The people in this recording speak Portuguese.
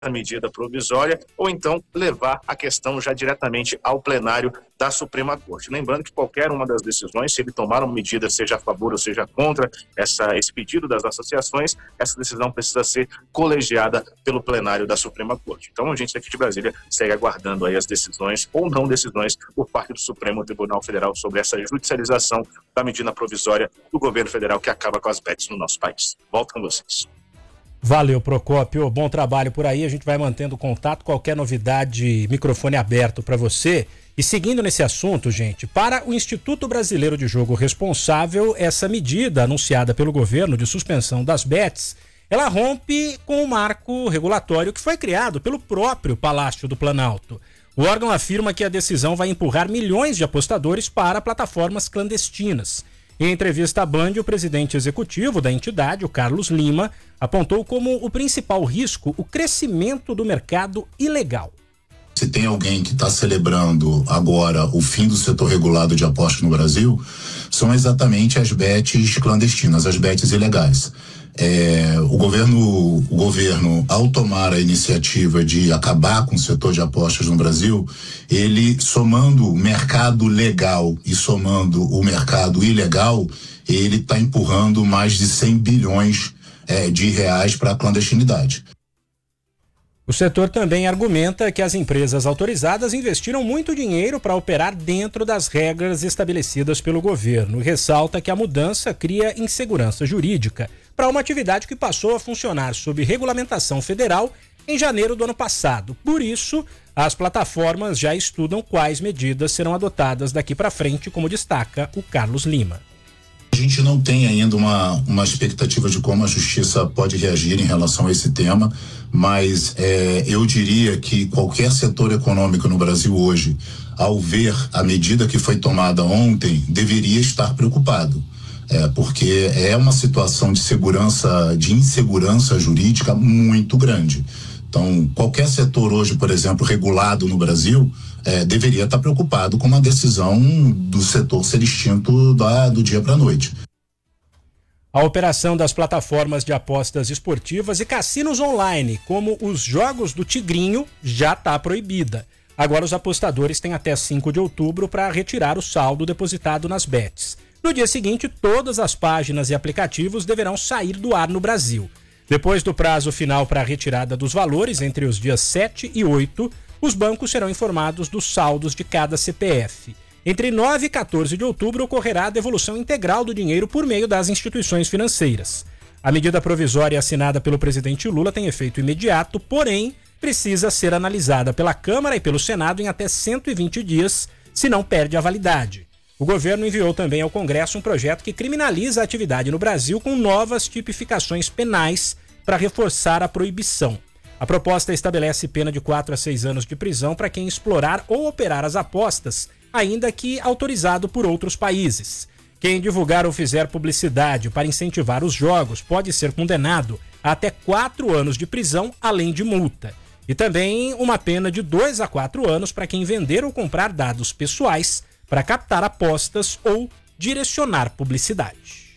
a medida provisória ou então levar a questão já diretamente ao plenário da Suprema Corte. Lembrando que qualquer uma das decisões, se ele tomar uma medida, seja a favor ou seja contra esse pedido das associações, essa decisão precisa ser colegiada pelo plenário da Suprema Corte. Então a gente aqui de Brasília segue aguardando aí as decisões ou não decisões por parte do Supremo Tribunal Federal sobre essa judicialização da medida provisória do governo federal que acaba com as bets no nosso país. Volto com vocês. Valeu, Procópio. Bom trabalho por aí. A gente vai mantendo contato. Qualquer novidade, microfone aberto para você. E seguindo nesse assunto, gente, para o Instituto Brasileiro de Jogo Responsável, essa medida anunciada pelo governo de suspensão das bets, ela rompe com o marco regulatório que foi criado pelo próprio Palácio do Planalto. O órgão afirma que a decisão vai empurrar milhões de apostadores para plataformas clandestinas. Em entrevista à Band, o presidente executivo da entidade, o Carlos Lima, apontou como o principal risco o crescimento do mercado ilegal. Se tem alguém que está celebrando agora o fim do setor regulado de apostas no Brasil, são exatamente as bets clandestinas, as bets ilegais. O governo, ao tomar a iniciativa de acabar com o setor de apostas no Brasil, ele, somando o mercado legal e somando o mercado ilegal, ele está empurrando mais de 100 bilhões de reais para a clandestinidade. O setor também argumenta que as empresas autorizadas investiram muito dinheiro para operar dentro das regras estabelecidas pelo governo e ressalta que a mudança cria insegurança jurídica para uma atividade que passou a funcionar sob regulamentação federal em janeiro do ano passado. Por isso, as plataformas já estudam quais medidas serão adotadas daqui para frente, como destaca o Carlos Lima. A gente não tem ainda uma expectativa de como a justiça pode reagir em relação a esse tema, mas eu diria que qualquer setor econômico no Brasil hoje, ao ver a medida que foi tomada ontem, deveria estar preocupado. Porque é uma situação de insegurança jurídica muito grande. Então, qualquer setor hoje, por exemplo, regulado no Brasil, deveria estar preocupado com uma decisão do setor ser extinto do dia para a noite. A operação das plataformas de apostas esportivas e cassinos online, como os jogos do Tigrinho, já está proibida. Agora os apostadores têm até 5 de outubro para retirar o saldo depositado nas bets. No dia seguinte, todas as páginas e aplicativos deverão sair do ar no Brasil. Depois do prazo final para a retirada dos valores, entre os dias 7 e 8, os bancos serão informados dos saldos de cada CPF. Entre 9 e 14 de outubro ocorrerá a devolução integral do dinheiro por meio das instituições financeiras. A medida provisória assinada pelo presidente Lula tem efeito imediato, porém precisa ser analisada pela Câmara e pelo Senado em até 120 dias, senão perde a validade. O governo enviou também ao Congresso um projeto que criminaliza a atividade no Brasil com novas tipificações penais para reforçar a proibição. A proposta estabelece pena de 4 a 6 anos de prisão para quem explorar ou operar as apostas, ainda que autorizado por outros países. Quem divulgar ou fizer publicidade para incentivar os jogos pode ser condenado a até 4 anos de prisão, além de multa. E também uma pena de 2 a 4 anos para quem vender ou comprar dados pessoais para captar apostas ou direcionar publicidade.